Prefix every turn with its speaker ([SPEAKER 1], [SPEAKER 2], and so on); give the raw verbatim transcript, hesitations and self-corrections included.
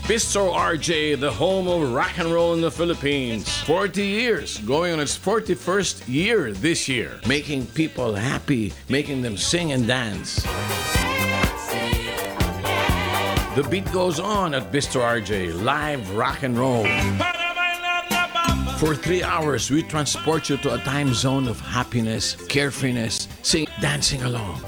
[SPEAKER 1] Bistro R J, the home of rock and roll in the Philippines. forty years, going on its forty-first year this year. Making people happy, making them sing and dance. The beat goes on at Bistro R J, live rock and roll. For three hours, we transport you to a time zone of happiness, carefreeness, sing, dancing along.